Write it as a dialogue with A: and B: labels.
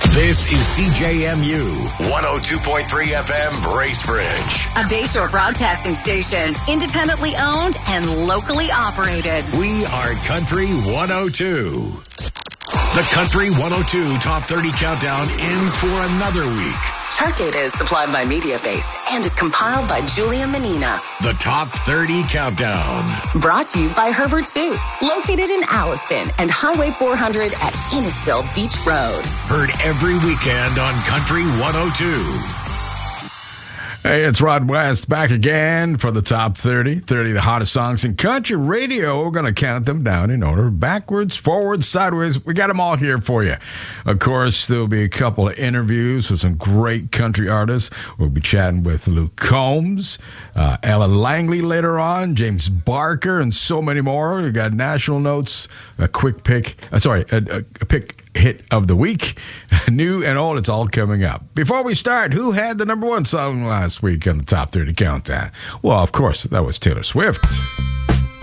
A: This is CJMU 102.3 FM Bracebridge.
B: A Bayshore broadcasting station, independently owned and locally operated.
A: We are Country 102. The Country 102 Top 30 Countdown ends for another week.
B: Chart data is supplied by MediaFace and is compiled by Julia Menina.
A: The Top 30 Countdown.
B: Brought to you by Herbert's Boots, located in Alliston and Highway 400 at Innisfil Beach Road.
A: Heard every weekend on Country 102.
C: Hey, it's Rod West back again for the Top 30 of the hottest songs in country radio. We're going to count them down in order, backwards, forwards, sideways. We got them all here for you. Of course, there'll be a couple of interviews with some great country artists. We'll be chatting with Luke Combs, Ella Langley later on, James Barker, and so many more. We got national notes, a quick pick, a pick hit of the week, new and old. It's all coming up. Before we start, who had the number one song last week on the Top 30 Countdown? Well, of course, that was Taylor Swift.